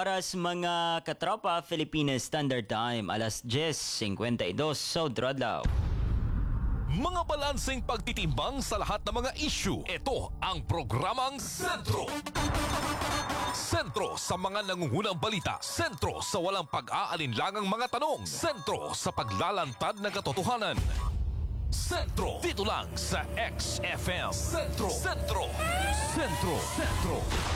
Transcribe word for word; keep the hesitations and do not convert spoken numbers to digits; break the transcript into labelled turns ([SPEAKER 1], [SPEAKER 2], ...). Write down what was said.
[SPEAKER 1] oras mga katropa, Philippines Standard Time, alas diyes singkwenta y dos sa Drodlaw.
[SPEAKER 2] Mga balanseng pagtitimbang sa lahat ng mga issue. Ito ang programang Sentro. Sentro sa mga nangungunang balita. Sentro sa walang pag-aalinlangang mga tanong. Sentro sa paglalantad ng katotohanan. Sentro. Dito lang sa X F M. Sentro. Sentro. Sentro. Sentro.